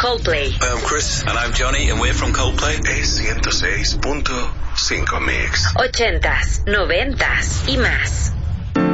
Coldplay. Hi, I'm Chris. And I'm Johnny, and we're from Coldplay. Es 106.5 Mix. 80s, 90s y más.